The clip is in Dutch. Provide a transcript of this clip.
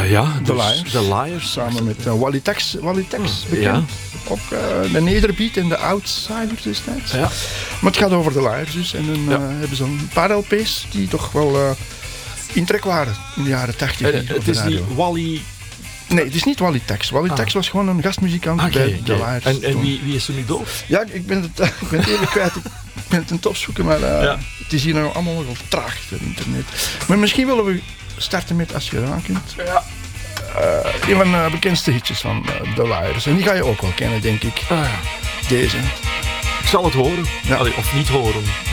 The dus Liars. The Liars. Samen met Wally Tex bekend. Ja. Ook de Nederbeat en de Outsiders destijds. Ja. Maar het gaat over de Liars dus. En dan hebben ze een paar LP's die toch wel in trek waren in de jaren 80. En het is die Wally... Nee, het is niet Wally Tex. Wally Tex was gewoon een gastmuzikant bij de Liars. En wie is er nu dood? Ja, ik ben het even kwijt. Ik ben het aan het opzoeken, maar het is hier nou allemaal nogal traag op internet. Maar misschien willen we starten met, als je eraan kunt, een van de bekendste hitjes van The Liars. En die ga je ook wel kennen, denk ik. Deze. Ik zal het horen. Ja. Allee, of niet horen.